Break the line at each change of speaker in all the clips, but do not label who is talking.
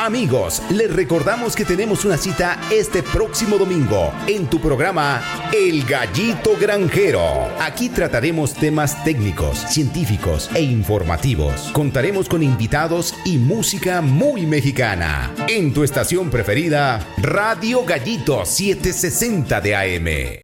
Amigos, les recordamos que tenemos una cita este próximo domingo en tu programa El Gallito Granjero. Aquí trataremos temas técnicos, científicos e informativos. Contaremos con invitados y música muy mexicana. En tu estación preferida, Radio Gallito 760 de AM.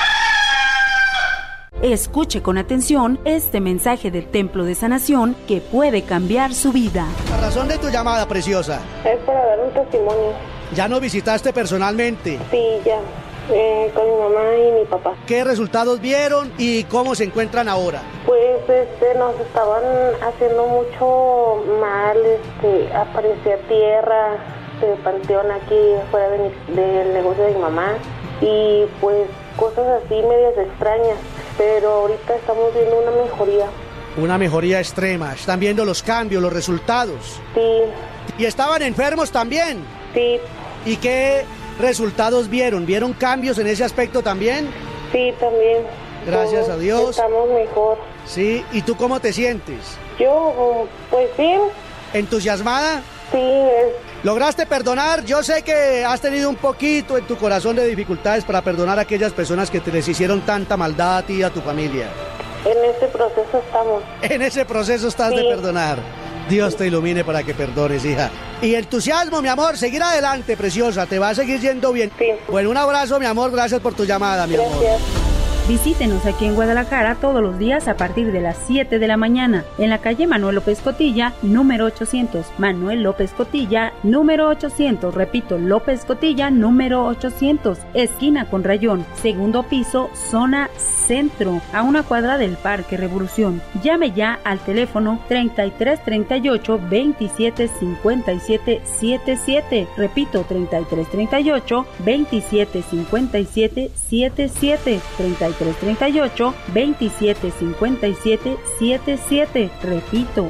Escuche con atención este mensaje del Templo de Sanación que puede cambiar su vida.
La razón de tu llamada, preciosa.
Es para dar un testimonio.
¿Ya nos visitaste personalmente?
Sí, ya. Con mi mamá y mi papá.
¿Qué resultados vieron y cómo se encuentran ahora?
Pues nos estaban haciendo mucho mal, aparecía tierra de panteón aquí fuera del negocio de mi mamá y pues cosas así medias extrañas. Pero ahorita estamos viendo una mejoría.
Una mejoría extrema. ¿Están viendo los cambios, los resultados?
Sí.
¿Y estaban enfermos también?
Sí.
¿Y qué resultados vieron? ¿Vieron cambios en ese aspecto también?
Sí, también.
Gracias a Dios.
Estamos mejor.
Sí. ¿Y tú cómo te sientes?
Yo, pues bien.
¿Entusiasmada?
Sí.
¿Lograste perdonar? Yo sé que has tenido un poquito en tu corazón de dificultades para perdonar a aquellas personas que te les hicieron tanta maldad a ti y a tu familia.
En ese proceso estamos.
En ese proceso estás de perdonar. Dios te ilumine para que perdones, hija. Y entusiasmo, mi amor, seguir adelante, preciosa, te va a seguir yendo bien.
Sí.
Bueno, un abrazo, mi amor, gracias por tu llamada, mi amor.
Visítenos aquí en Guadalajara todos los días a partir de las 7 de la mañana en la calle Manuel López Cotilla, número 800. Manuel López Cotilla, número 800. Repito, López Cotilla, número 800. Esquina con Rayón, segundo piso, zona centro, a una cuadra del Parque Revolución. Llame ya al teléfono 3338 27 57 77. Repito, 3338 27 57 77. 3338 27 57 77. Repito,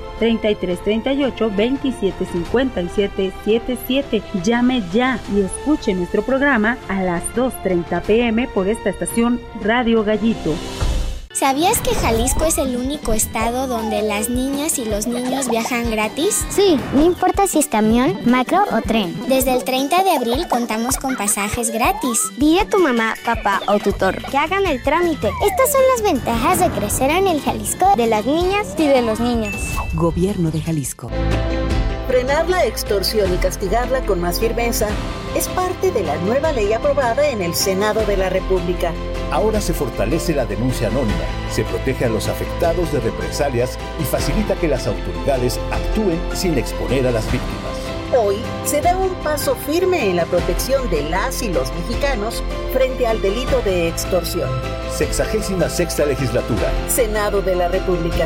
3338 27 57 77. Llame ya y escuche nuestro programa a las 2:30 p.m. por esta estación Radio Gallito.
¿Sabías que Jalisco es el único estado donde las niñas y los niños viajan gratis?
Sí, no importa si es camión, macro o tren.
Desde el 30 de abril contamos con pasajes gratis.
Dile a tu mamá, papá o tutor que hagan el trámite. Estas son las ventajas de crecer en el Jalisco de las niñas y de los niños.
Gobierno de Jalisco.
Frenar la extorsión y castigarla con más firmeza es parte de la nueva ley aprobada en el Senado de la República.
Ahora se fortalece la denuncia anónima, se protege a los afectados de represalias y facilita que las autoridades actúen sin exponer a las víctimas.
Hoy se da un paso firme en la protección de las y los mexicanos frente al delito de extorsión.
66ª Legislatura.
Senado de la República.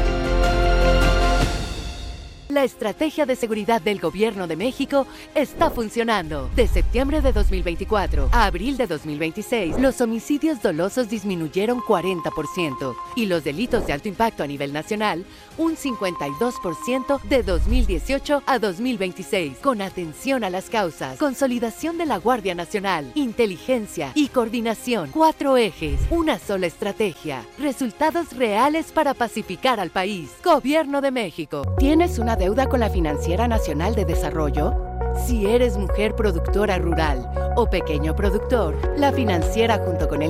La estrategia de seguridad del Gobierno de México está funcionando. De septiembre de 2024 a abril de 2026, los homicidios dolosos disminuyeron 40% y los delitos de alto impacto a nivel nacional un 52% de 2018 a 2026. Con atención a las causas, consolidación de la Guardia Nacional, inteligencia y coordinación. 4 ejes, una sola estrategia. Resultados reales para pacificar al país. Gobierno de México. ¿Tienes una deuda con la Financiera Nacional de Desarrollo? Si eres mujer productora rural o pequeño productor, la Financiera junto con el